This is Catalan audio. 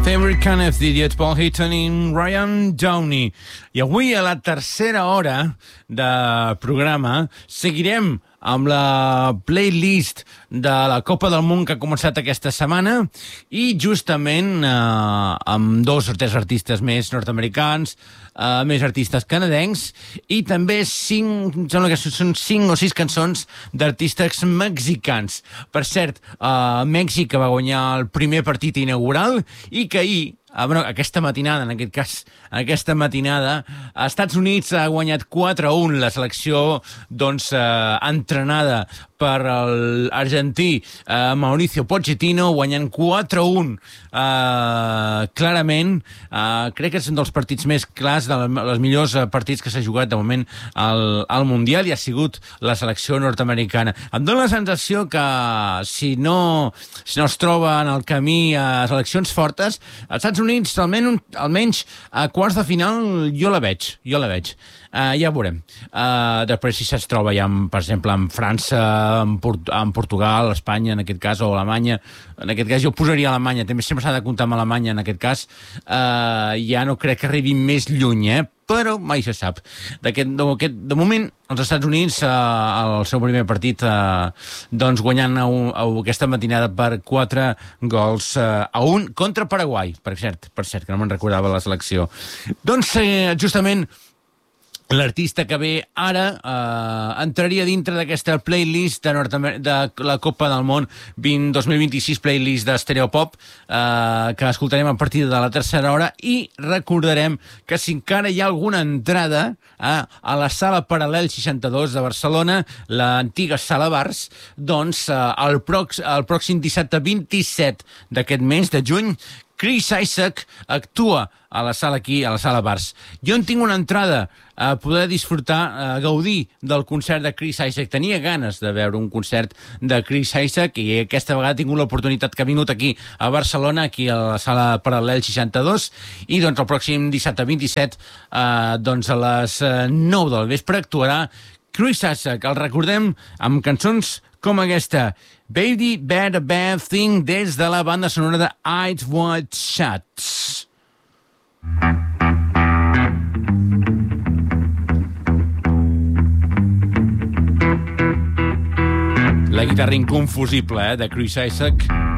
Favorite Kind of Idiot, Paul Heaton i Ryan Downey. I avui, a la tercera hora de programa, seguirem amb la playlist de la Copa del Món que ha començat aquesta setmana i justament amb 2 o 3 artistes més nord-americans, més artistes canadencs i també 5, sembla que són 5 o 6 cançons d'artistes mexicans. Per cert, Mèxic va guanyar el primer partit inaugural i que ahir, aquesta matinada, en aquest cas, aquesta matinada, als Estats Units ha guanyat 4-1 la selecció, entrenada per l'argentí Mauricio Pochettino, guanyant 4-1 clarament. Crec que és un dels partits més clars, dels millors partits que s'ha jugat de moment al Mundial, i ha sigut la selecció nord-americana. Em dóna la sensació que si no es troba en el camí a seleccions fortes, als Estats Units, almenys a quarts de final, jo la veig. Ja ho veurem. Després, si es troba ja, per exemple, en França, en Portugal, Espanya, en aquest cas, o Alemanya, en aquest cas jo posaria Alemanya, també sempre s'ha de comptar amb Alemanya, en aquest cas, ja no crec que arribi més lluny, però mai se sap. De moment, els Estats Units, el seu primer partit, guanyant aquesta matinada per 4-1 contra Paraguai, per cert, que no me'n recordava la selecció. Justament, l'artista que ve ara entraria dintre d'aquesta playlist de la Copa del Món 2026, playlist d'Estereopop, que escoltarem a partir de la tercera hora, i recordarem que si encara hi ha alguna entrada a la sala Paral·lel 62 de Barcelona, l'antiga sala Bars, el pròxim dissabte 27 d'aquest mes de juny, Chris Isaak actua a la sala aquí, a la sala Bars. Jo en tinc una entrada a poder disfrutar, a gaudir del concert de Chris Isaak. Tenia ganes de veure un concert de Chris Isaak i aquesta vegada he tingut l'oportunitat que ha vingut aquí a Barcelona, aquí a la sala Paral·lel 62, i el pròxim dissabte 27, a les 9 del vespre, actuarà Chris Isaak. El recordem amb cançons com aquesta, Baby Bad a Bad Thing, des de la banda sonora de Eyes Wide Shut. La guitarra inconfusible de Chris Isaak.